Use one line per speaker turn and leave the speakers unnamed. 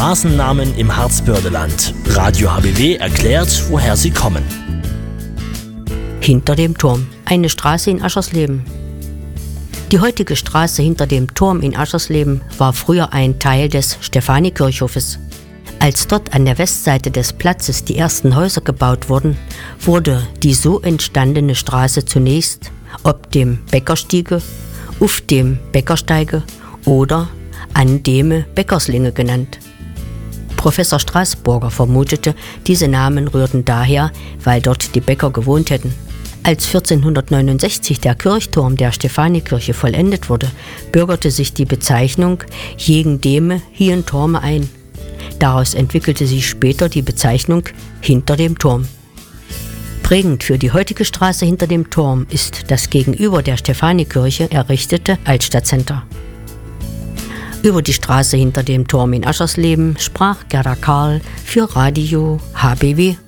Straßennamen im Harzbördeland. Radio HBW erklärt, woher sie kommen.
Hinter dem Turm. Eine Straße in Aschersleben. Die heutige Straße hinter dem Turm in Aschersleben war früher ein Teil des Stephanikirchhofes. Als dort an der Westseite des Platzes die ersten Häuser gebaut wurden, wurde die so entstandene Straße zunächst ob dem Bäckerstiege, auf dem Bäckersteige oder an dem Bäckerslinge genannt. Professor Straßburger vermutete, diese Namen rührten daher, weil dort die Bäcker gewohnt hätten. Als 1469 der Kirchturm der Stephanikirche vollendet wurde, bürgerte sich die Bezeichnung Jegen Deme hien Turme ein. Daraus entwickelte sich später die Bezeichnung Hinter dem Turm. Prägend für die heutige Straße hinter dem Turm ist das gegenüber der Stephanikirche errichtete Altstadtcenter. Über die Straße hinter dem Turm in Aschersleben sprach Gerda Karl für Radio HBW.